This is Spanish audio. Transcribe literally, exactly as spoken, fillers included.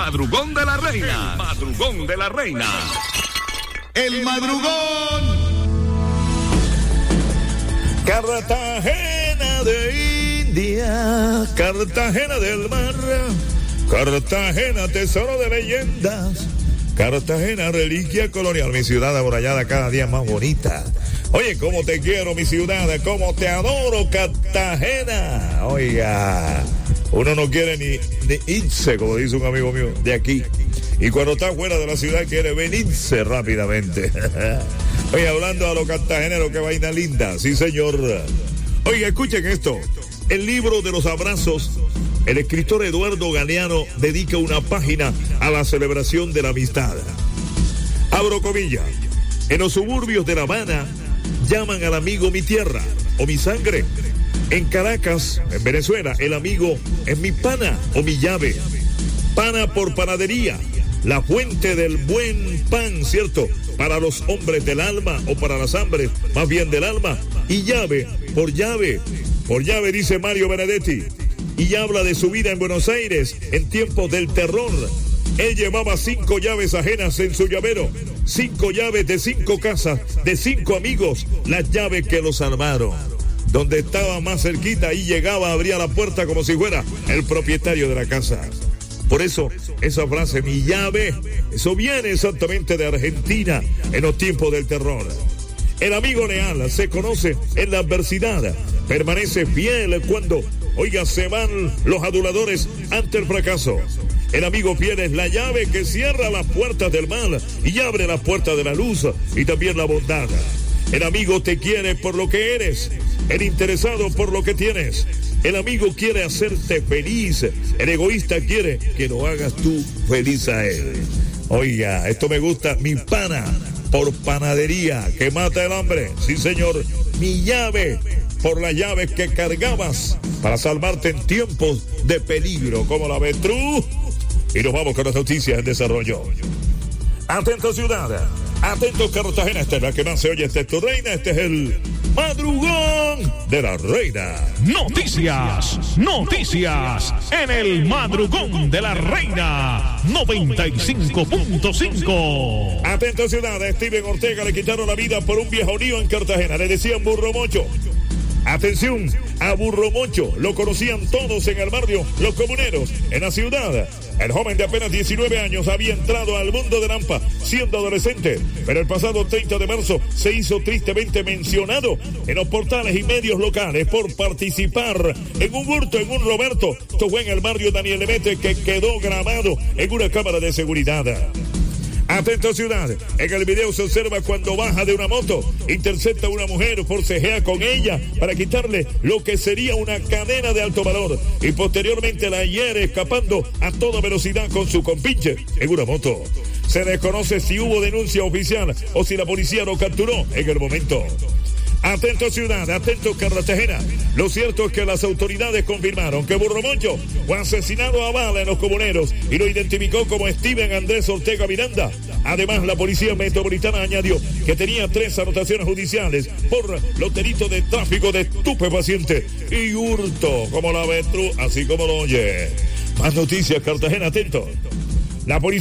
madrugón de la reina. El madrugón de la reina. El madrugón. Cartagena de India, Cartagena del mar, Cartagena tesoro de leyendas, Cartagena reliquia colonial, mi ciudad amurallada cada día más bonita. Oye, cómo te quiero, mi ciudad, cómo te adoro, Cartagena. Oiga, uno no quiere ni, ni irse, como dice un amigo mío, de aquí. Y cuando está fuera de la ciudad quiere venirse rápidamente. Oye, hablando a los cartageneros, qué vaina linda, sí señor. Oiga, escuchen esto. El libro de los abrazos, el escritor Eduardo Galeano dedica una página a la celebración de la amistad. Abro comillas. En los suburbios de La Habana llaman al amigo mi tierra o mi sangre. En Caracas, en Venezuela, el amigo es mi pana o mi llave. Pana por panadería, la fuente del buen pan, ¿cierto? Para los hombres del alma o para las hambres, más bien del alma. Y llave por llave, por llave, dice Mario Benedetti. Y habla de su vida en Buenos Aires en tiempos del terror. Él llevaba cinco llaves ajenas en su llavero, cinco llaves de cinco casas, de cinco amigos, las llaves que los salvaron. Donde estaba más cerquita, ahí llegaba, abría la puerta como si fuera el propietario de la casa. Por eso, esa frase, mi llave, eso viene exactamente de Argentina en los tiempos del terror. El amigo leal se conoce en la adversidad, permanece fiel cuando, oiga, se van los aduladores ante el fracaso. El amigo fiel es la llave que cierra las puertas del mal y abre las puertas de la luz y también la bondad. El amigo te quiere por lo que eres, el interesado por lo que tienes. El amigo quiere hacerte feliz, el egoísta quiere que lo hagas tú feliz a él. Oiga, esto me gusta, mi pana por panadería que mata el hambre, sí señor. Mi llave por las llaves que cargabas para salvarte en tiempos de peligro, como la ves tú. Y nos vamos con las noticias en desarrollo. Atento ciudad, atento Cartagena, esta es la que más se oye, esta es tu reina, este es el madrugón de la reina. Noticias, noticias en el madrugón de la reina noventa y cinco punto cinco. Atento ciudad, a Steven Ortega le quitaron la vida por un viejo lío en Cartagena, le decían burro mocho. Atención, a Burro Mocho, lo conocían todos en el barrio, los comuneros, en la ciudad. El joven de apenas diecinueve años había entrado al mundo de Lampa siendo adolescente, pero el pasado treinta de marzo se hizo tristemente mencionado en los portales y medios locales por participar en un hurto, en un Roberto. Esto fue en el barrio Daniel Lemete, que quedó grabado en una cámara de seguridad. Atento ciudad, en el video se observa cuando baja de una moto, intercepta a una mujer, forcejea con ella para quitarle lo que sería una cadena de alto valor y posteriormente la hiere escapando a toda velocidad con su compinche en una moto. Se desconoce si hubo denuncia oficial o si la policía lo capturó en el momento. Atento ciudad, atento Cartagena. Lo cierto es que las autoridades confirmaron que Burro Mocho fue asesinado a bala en los comuneros y lo identificó como Steven Andrés Ortega Miranda. Además, la policía metropolitana añadió que tenía tres anotaciones judiciales por los delitos de tráfico de estupefacientes y hurto, como la ves tú, así como lo oye. Más noticias, Cartagena, atento. La policía